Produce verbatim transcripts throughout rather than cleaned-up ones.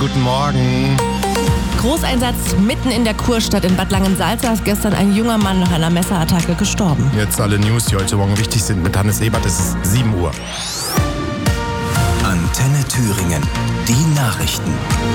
guten Morgen. Großeinsatz mitten in der Kurstadt in Bad Langensalza ist gestern ein junger Mann nach einer Messerattacke gestorben. Jetzt alle News, die heute Morgen wichtig sind mit Hannes Ebert. Es ist sieben Uhr. Antenne Thüringen. Die Nachrichten.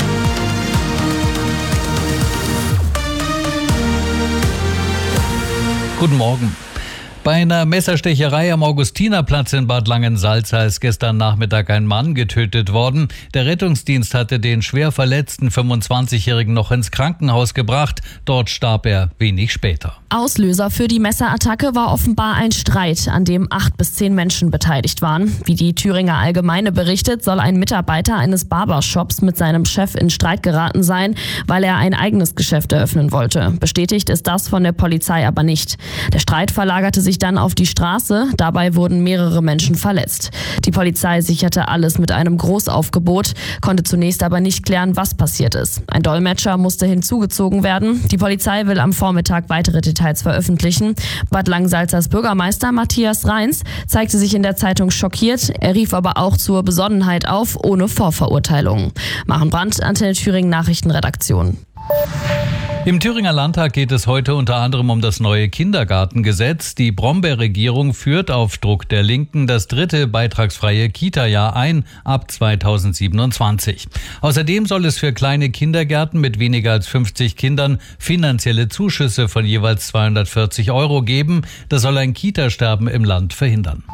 Guten Morgen. Bei einer Messerstecherei am Augustinerplatz in Bad Langensalza ist gestern Nachmittag ein Mann getötet worden. Der Rettungsdienst hatte den schwer verletzten fünfundzwanzigjährigen noch ins Krankenhaus gebracht. Dort starb er wenig später. Auslöser für die Messerattacke war offenbar ein Streit, an dem acht bis zehn Menschen beteiligt waren. Wie die Thüringer Allgemeine berichtet, soll ein Mitarbeiter eines Barbershops mit seinem Chef in Streit geraten sein, weil er ein eigenes Geschäft eröffnen wollte. Bestätigt ist das von der Polizei aber nicht. Der Streit verlagerte sich dann auf die Straße. Dabei wurden mehrere Menschen verletzt. Die Polizei sicherte alles mit einem Großaufgebot, konnte zunächst aber nicht klären, was passiert ist. Ein Dolmetscher musste hinzugezogen werden. Die Polizei will am Vormittag weitere Details veröffentlichen. Bad Langensalzas Bürgermeister Matthias Reins zeigte sich in der Zeitung schockiert. Er rief aber auch zur Besonnenheit auf, ohne Vorverurteilung. Maren Brandt, Antenne Thüringen Nachrichtenredaktion. Im Thüringer Landtag geht es heute unter anderem um das neue Kindergartengesetz. Die Brombeer-Regierung führt auf Druck der Linken das dritte beitragsfreie Kita-Jahr ein ab zweitausendsiebenundzwanzig. Außerdem soll es für kleine Kindergärten mit weniger als fünfzig Kindern finanzielle Zuschüsse von jeweils zweihundertvierzig Euro geben. Das soll ein Kita-Sterben im Land verhindern.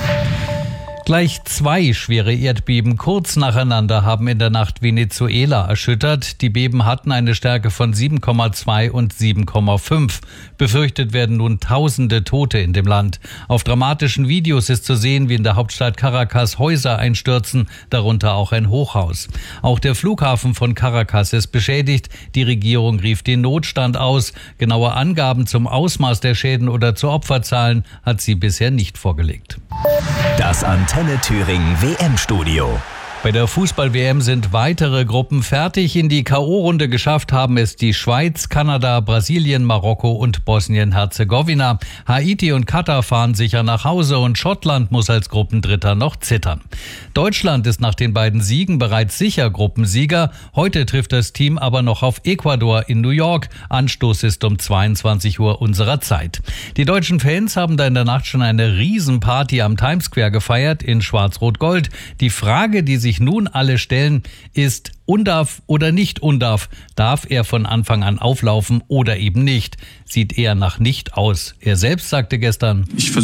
Gleich zwei schwere Erdbeben kurz nacheinander haben in der Nacht Venezuela erschüttert. Die Beben hatten eine Stärke von sieben Komma zwei und sieben Komma fünf. Befürchtet werden nun tausende Tote in dem Land. Auf dramatischen Videos ist zu sehen, wie in der Hauptstadt Caracas Häuser einstürzen, darunter auch ein Hochhaus. Auch der Flughafen von Caracas ist beschädigt. Die Regierung rief den Notstand aus. Genaue Angaben zum Ausmaß der Schäden oder zu Opferzahlen hat sie bisher nicht vorgelegt. Das Antenne Thüringen W M-Studio. Bei der Fußball-W M sind weitere Gruppen fertig. In die K O-Runde geschafft haben es die Schweiz, Kanada, Brasilien, Marokko und Bosnien-Herzegowina. Haiti und Katar fahren sicher nach Hause und Schottland muss als Gruppendritter noch zittern. Deutschland ist nach den beiden Siegen bereits sicher Gruppensieger. Heute trifft das Team aber noch auf Ecuador in New York. Anstoß ist um zweiundzwanzig Uhr unserer Zeit. Die deutschen Fans haben da in der Nacht schon eine Riesenparty am Times Square gefeiert in Schwarz-Rot-Gold. Die Frage, die sich nun alle stellen, ist undarf oder nicht undarf. Darf er von Anfang an auflaufen oder eben nicht? Sieht eher nach nicht aus. Er selbst sagte gestern: Ich